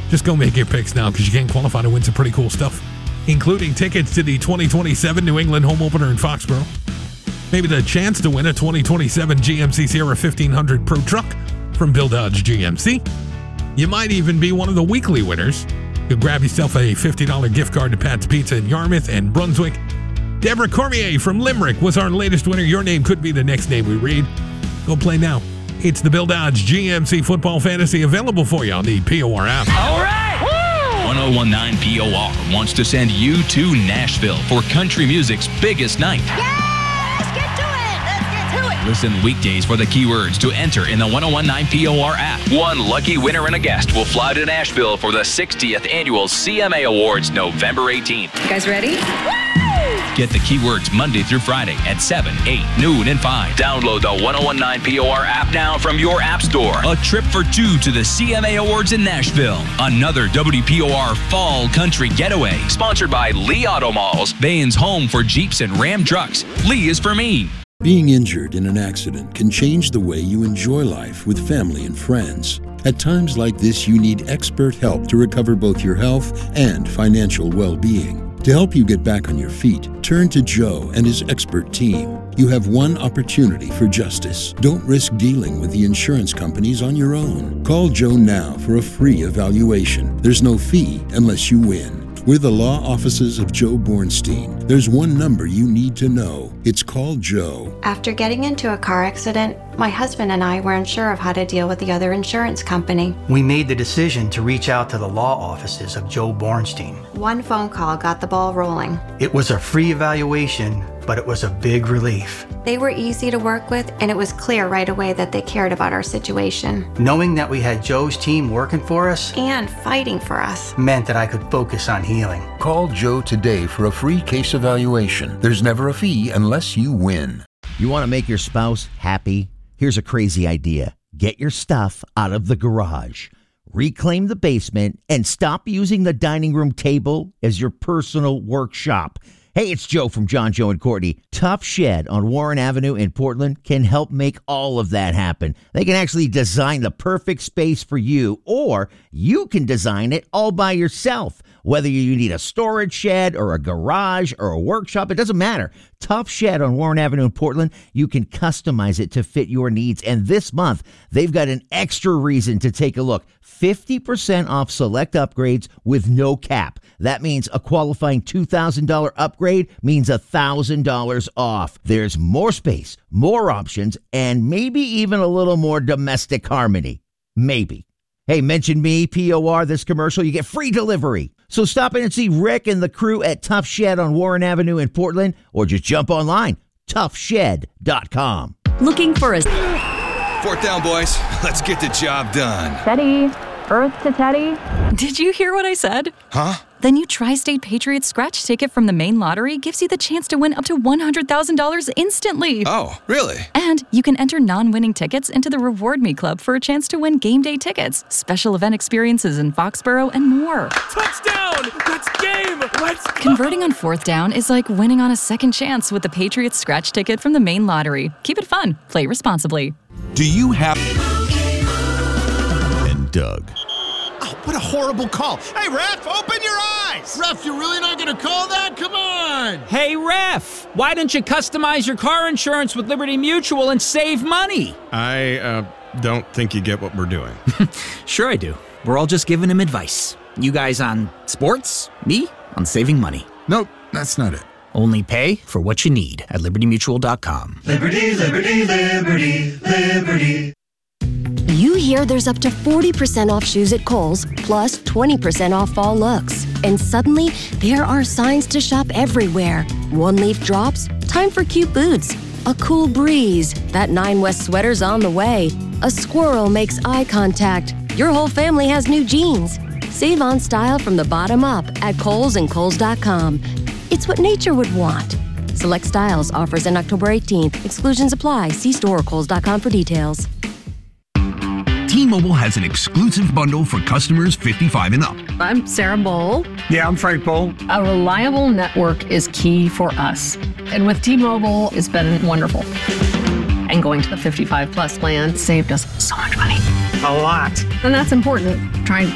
Just go make your picks now because you can qualify to win some pretty cool stuff, including tickets to the 2027 New England home opener in Foxborough. Maybe the chance to win a 2027 GMC Sierra 1500 Pro Truck from Bill Dodge GMC. You might even be one of the weekly winners. You'll grab yourself a $50 gift card to Pat's Pizza in Yarmouth and Brunswick. Deborah Cormier from Limerick was our latest winner. Your name could be the next name we read. Go play now. It's the Bill Dodge GMC Football Fantasy available for you on the POR app. All right! 1019 POR wants to send you to Nashville for country music's biggest night. Yeah! Let's get to it! Let's get to it! Listen weekdays for the keywords to enter in the 1019 POR app. One lucky winner and a guest will fly to Nashville for the 60th Annual CMA Awards November 18th. You guys ready? Get the keywords Monday through Friday at 7, 8, noon, and 5. Download the 1019 POR app now from your app store. A trip for two to the CMA Awards in Nashville. Another WPOR Fall Country Getaway. Sponsored by Lee Auto Malls. Bain's home for Jeeps and Ram trucks. Lee is for me. Being injured in an accident can change the way you enjoy life with family and friends. At times like this, you need expert help to recover both your health and financial well-being. To help you get back on your feet, turn to Joe and his expert team. You have one opportunity for justice. Don't risk dealing with the insurance companies on your own. Call Joe now for a free evaluation. There's no fee unless you win. We're the law offices of Joe Bornstein. There's one number you need to know. It's called Joe. After getting into a car accident, my husband and I weren't sure of how to deal with the other insurance company. We made the decision to reach out to the law offices of Joe Bornstein. One phone call got the ball rolling. It was a free evaluation, but it was a big relief. They were easy to work with, and it was clear right away that they cared about our situation. Knowing that we had Joe's team working for us and fighting for us meant that I could focus on healing. Call Joe today for a free case evaluation. There's never a fee unless you win. You want to make your spouse happy? Here's a crazy idea. Get your stuff out of the garage. Reclaim the basement and stop using the dining room table as your personal workshop. Hey, it's Joe from John, Joe, and Courtney. Tough Shed on Warren Avenue in Portland can help make all of that happen. They can actually design the perfect space for you, or you can design it all by yourself. Whether you need a storage shed or a garage or a workshop, it doesn't matter. Tough Shed on Warren Avenue in Portland, you can customize it to fit your needs. And this month, they've got an extra reason to take a look. 50% off select upgrades with no cap. That means a qualifying $2,000 upgrade means $1,000 off. There's more space, more options, and maybe even a little more domestic harmony. Maybe. Hey, mention me, POR, this commercial, you get free delivery. So stop in and see Rick and the crew at Tough Shed on Warren Avenue in Portland, or just jump online, toughshed.com. Looking for a... Fourth down, boys. Let's get the job done. Teddy. Earth to Teddy. Did you hear what I said? Huh? The new Tri-State Patriots scratch ticket from the main lottery gives you the chance to win up to $100,000 instantly. Oh, really? And you can enter non-winning tickets into the Reward Me Club for a chance to win game day tickets, special event experiences in Foxborough, and more. Touchdown! That's game! Let's go! Converting on fourth down is like winning on a second chance with the Patriots scratch ticket from the main lottery. Keep it fun. Play responsibly. Do you have... And Doug. Oh, what a horrible call. Hey, ref, open your eyes! Ref, you're really not going to call that? Come on! Hey, ref, why don't you customize your car insurance with Liberty Mutual and save money? I don't think you get what we're doing. Sure I do. We're all just giving him advice. You guys on sports, me on saving money. Nope, that's not it. Only pay for what you need at libertymutual.com. Liberty, liberty, liberty, liberty. You hear there's up to 40% off shoes at Kohl's, plus 20% off fall looks. And suddenly, there are signs to shop everywhere. One leaf drops, time for cute boots. A cool breeze, that 9 West sweater's on the way. A squirrel makes eye contact. Your whole family has new jeans. Save on style from the bottom up at Kohl's and Kohl's.com. It's what nature would want. Select styles, offers in October 18th. Exclusions apply. See store or Kohl's.com for details. T-Mobile has an exclusive bundle for customers 55 and up. I'm Sarah Bowl. Yeah, I'm Frank Bowl. A reliable network is key for us. And with T-Mobile, it's been wonderful. And going to the 55 plus plan saved us so much money. A lot. And that's important, trying to